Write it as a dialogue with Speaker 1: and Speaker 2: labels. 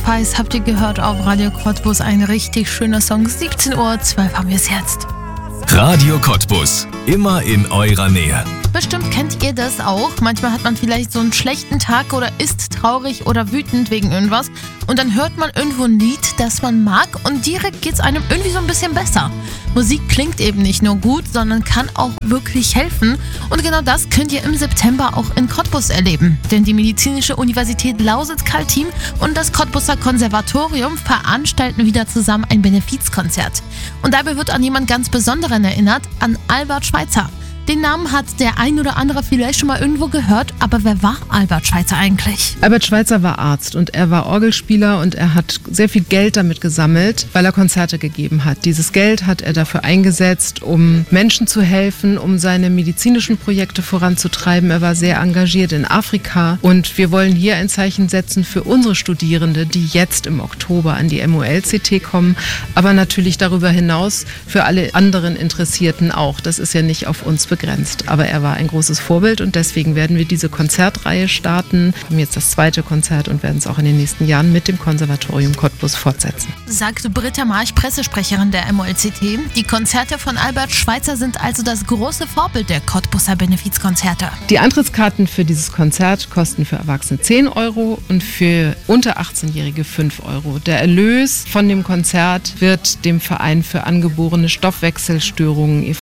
Speaker 1: Sacrifice habt ihr gehört auf Radio Cottbus. Ein richtig schöner Song. 17:12 Uhr haben wir es jetzt.
Speaker 2: Radio Cottbus. Immer in eurer Nähe.
Speaker 1: Bestimmt kennt ihr das auch. Manchmal hat man vielleicht so einen schlechten Tag oder ist traurig oder wütend wegen irgendwas. Und dann hört man irgendwo ein Lied, das man mag, und direkt geht es einem irgendwie so ein bisschen besser. Musik klingt eben nicht nur gut, sondern kann auch wirklich helfen. Und genau das könnt ihr im September auch in Cottbus erleben. Denn die Medizinische Universität Lausitz-Kaltin und das Cottbuser Konservatorium veranstalten wieder zusammen ein Benefizkonzert. Und dabei wird an jemand ganz Besonderen erinnert, an Albert Schweitzer. Den Namen hat der ein oder andere vielleicht schon mal irgendwo gehört, aber wer war Albert Schweitzer eigentlich?
Speaker 3: Albert Schweitzer war Arzt und er war Orgelspieler und er hat sehr viel Geld damit gesammelt, weil er Konzerte gegeben hat. Dieses Geld hat er dafür eingesetzt, um Menschen zu helfen, um seine medizinischen Projekte voranzutreiben. Er war sehr engagiert in Afrika und wir wollen hier ein Zeichen setzen für unsere Studierende, die jetzt im Oktober an die MOLCT kommen, aber natürlich darüber hinaus für alle anderen Interessierten auch. Das ist ja nicht auf uns begrenzt. Aber er war ein großes Vorbild und deswegen werden wir diese Konzertreihe starten. Wir haben jetzt das 2. Konzert und werden es auch in den nächsten Jahren mit dem Konservatorium Cottbus fortsetzen.
Speaker 1: Sagt Britta March, Pressesprecherin der MOLCT. Die Konzerte von Albert Schweitzer sind also das große Vorbild der Cottbuser Benefizkonzerte.
Speaker 3: Die Eintrittskarten für dieses Konzert kosten für Erwachsene 10 Euro und für unter 18-Jährige 5 Euro. Der Erlös von dem Konzert wird dem Verein für angeborene Stoffwechselstörungen